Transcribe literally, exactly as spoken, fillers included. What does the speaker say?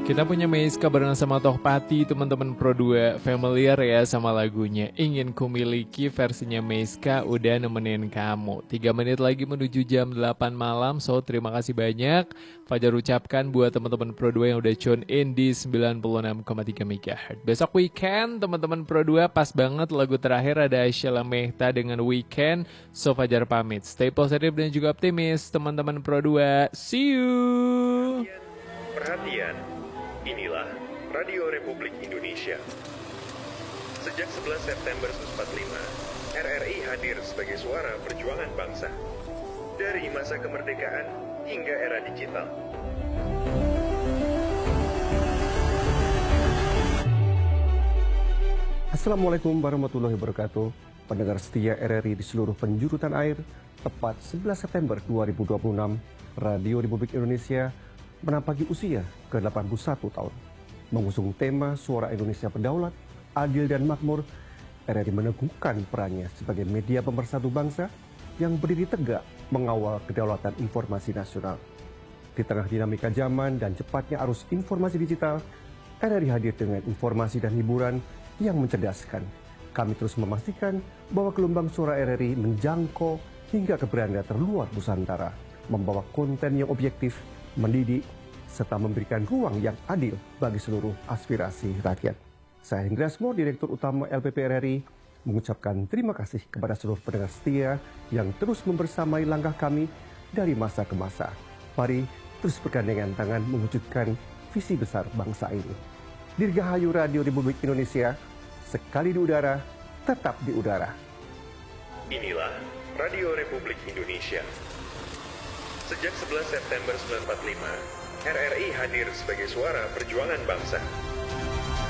Kita punya Meiska bareng sama Tohpati, teman-teman Pro dua familiar ya sama lagunya. Ingin kumiliki versinya Meiska udah nemenin kamu. Tiga menit lagi menuju jam delapan malam, so terima kasih banyak. Fajar ucapkan buat teman-teman Pro dua yang udah tune in di sembilan puluh enam koma tiga megahertz. Besok weekend, teman-teman Pro dua pas banget lagu terakhir ada Sheila Mehta dengan Weekend. So Fajar pamit, stay positif dan juga optimis teman-teman Pro dua. See you! Perhatian, inilah Radio Republik Indonesia. Sejak sebelas September seribu sembilan ratus empat puluh lima, R R I hadir sebagai suara perjuangan bangsa. Dari masa kemerdekaan hingga era digital. Assalamualaikum warahmatullahi wabarakatuh. Pendengar setia R R I di seluruh penjuru tanah air, tepat sebelas September dua ribu dua puluh enam, Radio Republik Indonesia menapaki usia ke delapan puluh satu tahun. Mengusung tema Suara Indonesia Berdaulat, Adil dan Makmur, R R I meneguhkan perannya sebagai media pemersatu bangsa yang berdiri tegak mengawal kedaulatan informasi nasional. Di tengah dinamika zaman dan cepatnya arus informasi digital, R R I hadir dengan informasi dan hiburan yang mencerdaskan. Kami terus memastikan bahwa gelombang suara R R I menjangkau hingga ke beranda terluar Nusantara, membawa konten yang objektif, mendidik, serta memberikan ruang yang adil bagi seluruh aspirasi rakyat. Saya Hendra Asmo, Direktur Utama L P P R R I, mengucapkan terima kasih kepada seluruh pendengar setia yang terus membersamai langkah kami dari masa ke masa. Mari terus bergandengan tangan mewujudkan visi besar bangsa ini. Dirgahayu Radio Republik Indonesia, sekali di udara, tetap di udara. Inilah Radio Republik Indonesia. Sejak sebelas September seribu sembilan ratus empat puluh lima, R R I hadir sebagai suara perjuangan bangsa.